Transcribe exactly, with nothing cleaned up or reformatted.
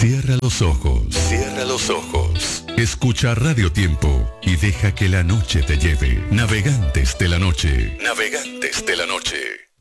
Cierra los ojos, cierra los ojos. Escucha Radio Tiempo y deja que la noche te lleve. Navegantes de la noche, navegantes de la noche.